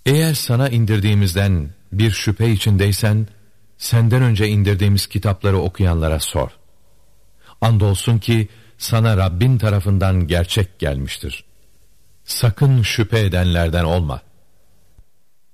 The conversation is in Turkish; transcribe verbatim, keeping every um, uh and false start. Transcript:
Eğer sana indirdiğimizden bir şüphe içindeysen, senden önce indirdiğimiz kitapları okuyanlara sor. Andolsun ki sana Rabbin tarafından gerçek gelmiştir. Sakın şüphe edenlerden olma.